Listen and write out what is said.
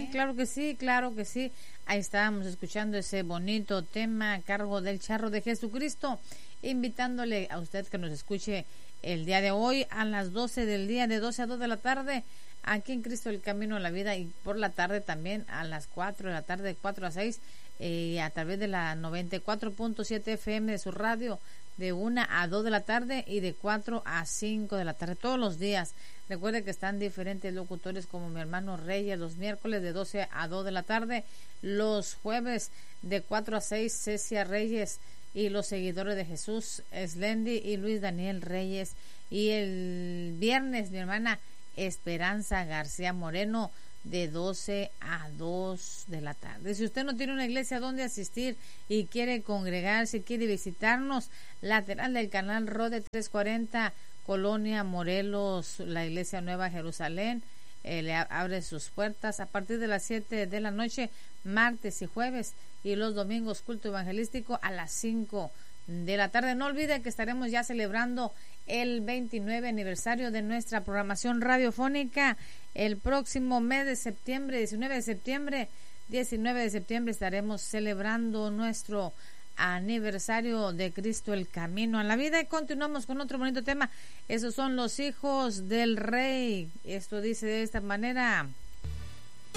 claro que sí, claro que sí. Ahí estábamos escuchando ese bonito tema a cargo del Charro de Jesucristo, invitándole a usted que nos escuche el día de hoy a las 12 del día, de 12 a 2 de la tarde, aquí en Cristo el Camino a la Vida, y por la tarde también a las 4 de la tarde, de 4 a 6, a través de la 94.7 FM de su radio, de 1 a 2 de la tarde y de 4 a 5 de la tarde, todos los días. Recuerde que están diferentes locutores como mi hermano Reyes los miércoles de 12 a 2 de la tarde, los jueves de 4 a 6 Cecia Reyes y los seguidores de Jesús, Slendy y Luis Daniel Reyes, y el viernes mi hermana Esperanza García Moreno de 12 a 2 de la tarde. Si usted no tiene una iglesia donde asistir y quiere congregarse, quiere visitarnos, lateral del canal Rode 340, Colonia Morelos, la Iglesia Nueva Jerusalén, le abre sus puertas a partir de las 7 de la noche, martes y jueves, y los domingos culto evangelístico a las 5 de la tarde. No olvide que estaremos ya celebrando el 29 aniversario de nuestra programación radiofónica el próximo mes de septiembre, 19 de septiembre estaremos celebrando nuestro aniversario de Cristo el Camino a la Vida, y continuamos con otro bonito tema. Esos son los hijos del Rey. Esto dice de esta manera: